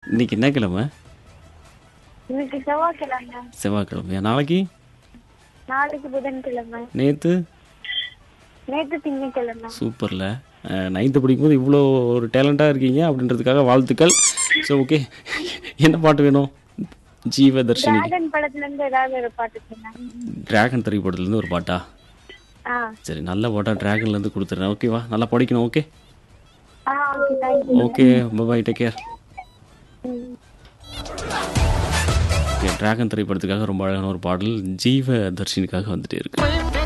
இன்னைக்கு என்ன கிழமை? இன்னைக்கு செவ்வாய்க்கிழமை. செவ்வாய்க்கிழமையா? நாளைக்கு? நாளைக்கு புதன்கிழமை. நேற்று? நேற்று திங்கட்கிழமை. சூப்பர்ல. 9th படிக்கும்போது இவ்வளோ ஒரு டேலண்டாக இருக்கீங்க அப்படின்றதுக்காக வாழ்த்துக்கள். ஸோ ஓகே, என்ன பாட்டு வேணும்? ஜீவதர்ஷினி டிராகன் படத்துல இருந்து ஏதாவது ஒரு பாட்டு சொன்னாங்க. டிராகன் திரைப்படத்துலேருந்து ஒரு பாட்டா? சரி, நல்ல பாட்டா டிராகன்லேருந்து கொடுத்துட்றேன். ஓகேவா? நல்லா படிக்கணும். Okay okay, thank you. ஓகே, பாய், டேக் கேர். டிராகன் திரைப்படத்துக்காக ரொம்ப அழகான ஒரு பாடல் ஜீவதர்ஷினிக்காக வந்துட்டே இருக்கு.